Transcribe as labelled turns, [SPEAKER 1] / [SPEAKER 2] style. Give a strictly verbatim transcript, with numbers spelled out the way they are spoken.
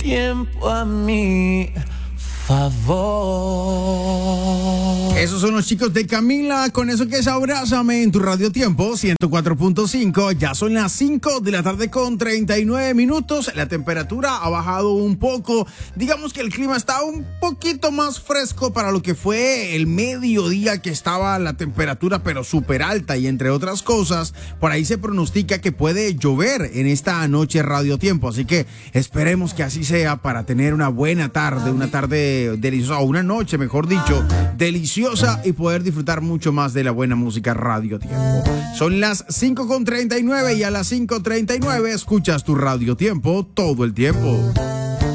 [SPEAKER 1] tiempo a mi favor.
[SPEAKER 2] Esos son los chicos de Camila, con eso que es Abrázame en tu Radio Tiempo ciento cuatro punto cinco. Ya son las cinco de la tarde con treinta y nueve minutos. La temperatura ha bajado un poco. Digamos que el clima está un poquito más fresco para lo que fue el mediodía, que estaba la temperatura pero súper alta, y entre otras cosas, por ahí se pronostica que puede llover en esta noche Radio Tiempo. Así que esperemos que así sea para tener una buena tarde, una tarde deliciosa, o una noche, mejor dicho, deliciosa, y poder disfrutar mucho más de la buena música Radio Tiempo. Son las cinco con treinta y nueve y a las cinco treinta y nueve escuchas tu Radio Tiempo todo el tiempo.